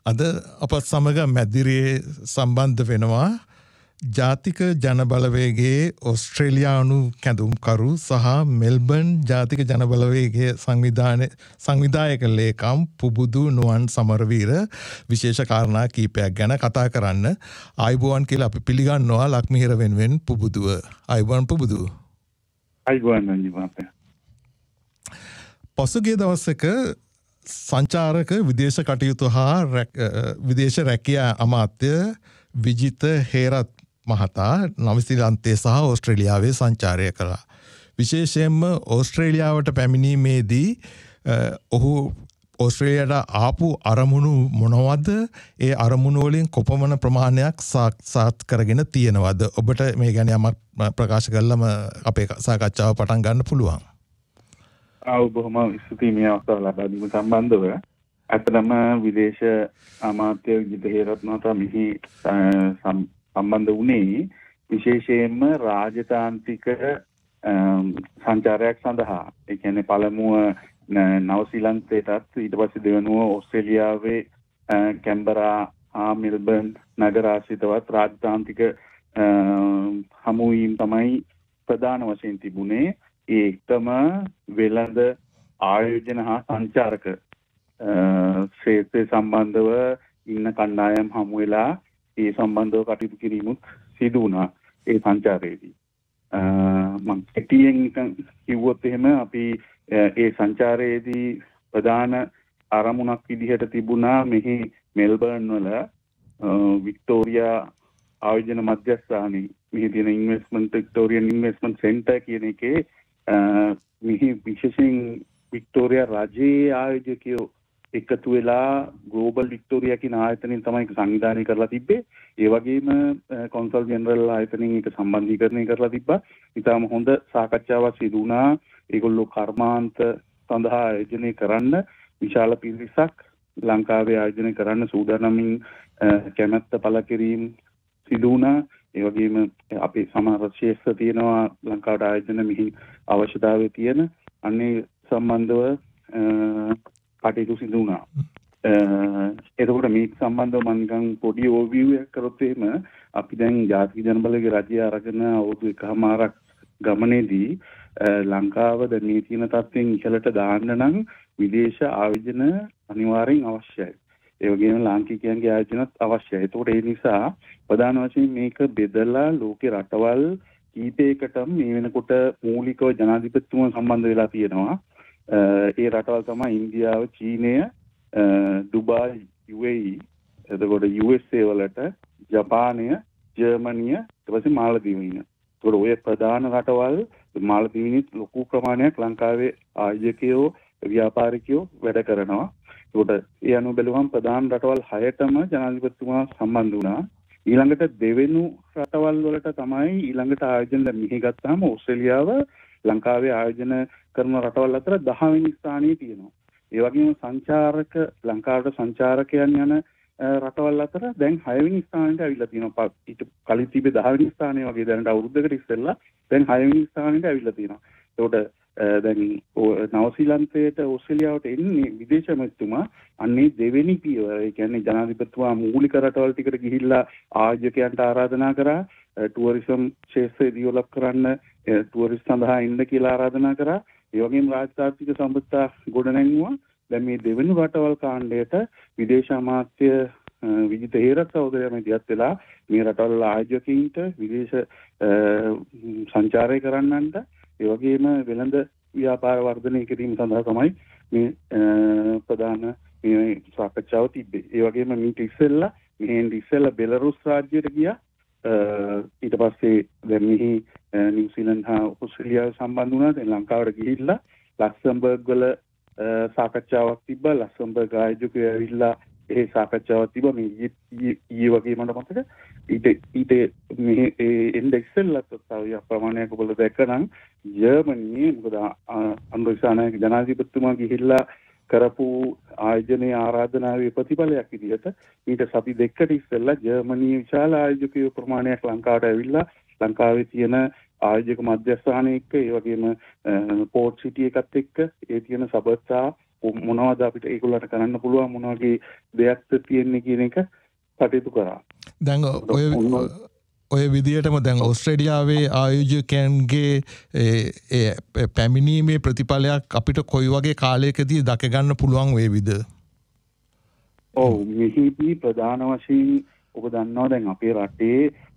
අද අපත් සමග මැදිරියේ සම්බන්ධ වෙනවා ජාතික ජනබලවේගේ ඔස්ට්‍රේලියානු කැඳුම්කරු සහ මෙල්බර්න් ජාතික ජනබලවේගේ සංවිධායක ලේකම් පුබුදු නුවන් සමරවීර විශේෂ කාරණා කීපයක් ගැන කතා කරන්න ආයුබෝවන් කියලා අපි පිළිගන්නවා ලක්මිහිර වෙනුවෙන් පුබුදුව. ආයුබෝවන් පුබුදු. ආයුබෝවන් නන්දිමාපේ. පසුගිය දවසක සංචාරක විදේශ කටයුතු හා විදේශ රැකියා අමාත්‍ය විජිත හේරත් මහතා නවසීලන්තයේ සහ ඕස්ට්‍රේලියාවේ සංචාරය කළා. විශේෂයෙන්ම ඕස්ට්‍රේලියාවට පැමිණීමේදී ඔහු ඕස්ට්‍රේලියාවට ආපු අරමුණු මොනවද? ඒ අරමුණු වලින් කොපමණ ප්‍රමාණයක් සාක්ෂාත් කරගෙන තියෙනවද? ඔබට මේ ගැන යමක් ප්‍රකාශ කළාම අපේ සාකච්ඡාව පටන් ගන්න පුළුවන්. බොහොම ස්තුතියි මේ අවස්ථාව ලබා දීම සම්බන්ධව. අතරම විදේශ අමාත්‍ය විජිත හේරත් මහතා මෙහි සම්බන්ධ වුණේ විශේෂයෙන්ම රාජතාන්ත්‍රික සංචාරයක් සඳහා. ඒ කියන්නේ පළමුව නවසීලන්තයටත් ඊට පස්සේ දෙවනුව ඕස්ට්‍රේලියාවේ කැම්බරා හා මෙල්බර්න් නගර ආශ්‍රිතවත් රාජතාන්ත්‍රික හමුවීම් තමයි ප්‍රධාන වශයෙන් තිබුණේ. ඒකම වෙළඳ ආයෝජන හා සංචාරක ක්ෂේත්‍රය සම්බන්ධව ඉන්න කණ්ඩායම් හමු වෙලා ඒ සම්බන්ධව කටයුතු කිරීමුත් සිදු වුණා ඒ සංචාරයේදී. මම කෙටියෙන් කිව්වොත් එහෙම අපි ඒ සංචාරයේදී ප්‍රධාන අරමුණක් විදිහට තිබුණා මෙහි මෙල්බර්න් වල වික්ටෝරියා ආයෝජන මධ්‍යස්ථානයේ මෙහි තියෙන ඉන්වෙස්ට්මන්ට් වික්ටෝරියන් ඉන්වෙස්ට්මන්ට් සෙන්ටර් කියන එකේ මෙහි විශේෂයෙන් වික්ටෝරියා රජයේ ආයෝජකයෝ එකතු වෙලා ග්ලෝබල් වික්ටෝරියා කියන ආයතනයෙන් තමයි සංවිධානය කරලා තිබ්බේ. ඒ වගේම කොන්සල් ජෙනරල් ආයතනයෙන් ඒක සම්බන්ධීකරණය කරලා තිබ්බා. ඉතාලම හොඳ සාකච්ඡාවක් සිදු වුණා. ඒගොල්ලෝ කර්මාන්ත සඳහා ආයෝජනය කරන්න විශාල පිරිසක් ලංකාවේ ආයෝජනය කරන්න සූදානම්ින් කැමැත්ත පළ කිරීම සිදු වුණා. ඒ වගේම අපේ සමහර ශේෂ්ත්‍ර තියෙනවා ලංකාවට ආයෝජන මෙහි අවශ්‍යතාවය තියෙන අන්නේ සම්බන්ධව කටයුතු සිදු වුණා. එතකොට මේ සම්බන්ධව මම නිකන් පොඩි ඕවර්විව් එකක් කරොත් එහෙම අපි දැන් ජාතික ජනබලගේ රජය අරගෙන අවුරුදු එකමාරක් ගමනේදී ලංකාව දැන් මේ තියෙන තත්ත්වෙන් ඉහළට දාන්න නම් විදේශ ආයෝජන අනිවාර්යෙන් අවශ්‍යයි. ඒ වගේම ලාංකිකයන්ගේ ආයෝජනත් අවශ්‍යයි. ඒතකොට ඒ නිසා ප්‍රධාන වශයෙන් මේක බෙදලා ලෝකේ රටවල් කීපයකටම මේ වෙනකොට මූලිකව ජනාධිපතිතුමා සම්බන්ධ වෙලා තියෙනවා. ඒ රටවල් තමයි ඉන්දියාව, චීනය, ඩුබායි, UAE, එතකොට USA වලට, ජපානය, ජර්මනිය, ඊට පස්සේ මාලදීවයින. ඒතකොට ඔය ප්‍රධාන රටවල් මාලදීවිනිත් ලොකු ප්‍රමාණයක් ලංකාවේ ආයෝජකයෝ, ව්‍යාපාරිකයෝ වැඩ කරනවා. ඒකට ඒ අනුව බැලුවම ප්‍රධාන රටවල් 6ටම ජනාධිපතිතුමා සම්බන්ධ වුණා. ඊළඟට දෙවෙනි රටවල් වලට තමයි ඊළඟට ආයෝජන මෙහි ගත්තාම ඕස්ට්‍රේලියාව ලංකාවේ ආයෝජන කරන රටවල් අතර 10 වෙනි ස්ථානයේ තියෙනවා. ඒ වගේම සංචාරක ලංකාවට සංචාරකයන් යන රටවල් අතර දැන් 6 වෙනි ස්ථානයට අවිල්ලා තියෙනවා. ඊට කලින් තිබේ 10 වෙනි ස්ථානය වගේ දැනට අවුරුද්දකට ඉස්සෙල්ලා දැන් 6 වෙනි ස්ථානයට අවිල්ලා තියෙනවා. ඒකට දැන් නවසීලන්තයට ඕස්ට්‍රේලියාවට එන්නේ විදේශ මැතිතුමා අන්නේ දෙවෙනි පියවර. ඒ කියන්නේ ජනාධිපතිතුමා මූලික රටවල් ටිකට ගිහිල්ලා ආයෝජකයන්ට ආරාධනා කරා ටුවරිසම් ක්ෂේත්‍රය ඩෙවලොප් කරන්න ටුවරිස්ට් සඳහා එන්න කියලා ආරාධනා කරා. ඒ වගේම රාජතාන්ත්‍රික සම්බන්ධතා ගොඩනැගුවා. දැන් මේ දෙවෙනි රටවල් කාණ්ඩයට විදේශ අමාත්‍ය විජිත හේරත් සහෝදරයා මැදිහත් වෙලා මේ රටවල් ආයෝජකයින්ට විදේශ සංචාරය කරන්නන්ට ඒ වගේම වෙළඳ ව්‍යාපාර වර්ධනය කිරීම සඳහා තමයි මේ ප්‍රධාන මේ සාකච්ඡාව තිබ්බේ. ඒ වගේම මීට ඉස්සෙල්ලා බෙලරුස් රාජ්‍යයට ගියා. ඊට පස්සේ දැන් මෙහි නිව්සීලන්ත හා ඕස්ට්‍රේලියාව සම්බන්ධ වුණා. දැන් ලංකාවට ගිහිල්ලා ලක්සම්බර්ග් වල සාකච්ඡාවක් තිබ්බා. ලක්සම්බර්ග් ආයෝජකයෝ ඇවිල්ලා ඒ සාකච්ඡාවක් තිබ්බා. මේ ඊයේ වගේ මට මතක. ඊට මේ ඉන්ඩෙක්ස් ඉස්සෙල්ලත් තව ප්‍රමාණයක් ඔබලා දැක්කනම් ජර්මනියේ මොකද අනුරාධපුර ජනාධිපතිතුමා ගිහිල්ලා කරපු ආයෝජනයේ ආරාධනාවේ ප්‍රතිඵලයක් විදිහට ඊට සති දෙකකට ඉස්සෙල්ලා ජර්මනියේ විශාල ආයෝජකයෝ ප්‍රමාණයක් ලංකාවට ඇවිල්ලා ලංකාවේ තියෙන ආයෝජක මධ්‍යස්ථාන එක්ක ඒ වගේම පෝර්ට් සිටි එකත් එක්ක ඒ තියෙන සබර්තා මොනවද අපිට ඒගොල්ලන්ට කරන්න පුළුවන් මොන වගේ දෙයක්ද තියෙන්නේ කියන එක කටයුතු කරා. දැන් ඔය විදිහටම දැන් ඕස්ට්‍රේලියාවේ ආයෝජකයන්ගේ පැමිණීමේ ප්‍රතිඵලයක් අපිට කොයි වගේ කාලයකදී දක ගන්න පුළුවන් වේවිද? ඔව් මෙහිදී ප්‍රධාන වශයෙන් ඔබ දන්නවා දැන් අපේ රටේ